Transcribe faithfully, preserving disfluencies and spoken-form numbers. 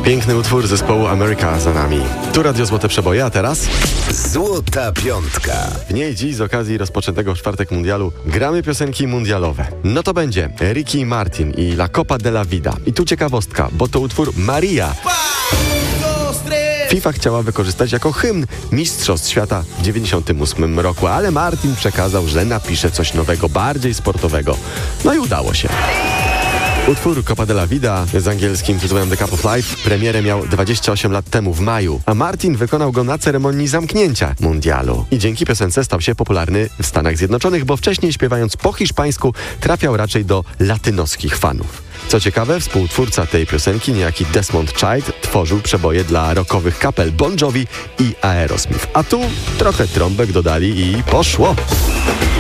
Piękny utwór zespołu America za nami. Tu Radio Złote Przeboje, a teraz... Złota Piątka. W niej dziś z okazji rozpoczętego w czwartek mundialu gramy piosenki mundialowe. No to będzie Ricky Martin i La Copa de la Vida. I tu ciekawostka, bo to utwór Maria. FIFA chciała wykorzystać jako hymn Mistrzostw Świata w dziewięćdziesiątym ósmym roku, ale Martin przekazał, że napisze coś nowego, bardziej sportowego. No i udało się. Utwór Copa de la Vida z angielskim tytułem The Cup of Life premierę miał dwadzieścia osiem lat temu w maju, a Martin wykonał go na ceremonii zamknięcia mundialu. I dzięki piosence stał się popularny w Stanach Zjednoczonych, bo wcześniej śpiewając po hiszpańsku trafiał raczej do latynoskich fanów. Co ciekawe, współtwórca tej piosenki, niejaki Desmond Child, tworzył przeboje dla rockowych kapel Bon Jovi i Aerosmith. A tu trochę trąbek dodali i poszło!